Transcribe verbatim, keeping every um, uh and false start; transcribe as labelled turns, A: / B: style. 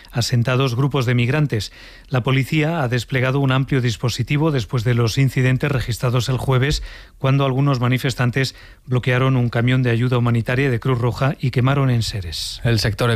A: asentados grupos de migrantes. La policía ha desplegado un amplio dispositivo después de los incidentes registrados el jueves, cuando algunos manifestantes bloquearon un camión de ayuda humanitaria de Cruz Roja y quemaron enseres.
B: El sector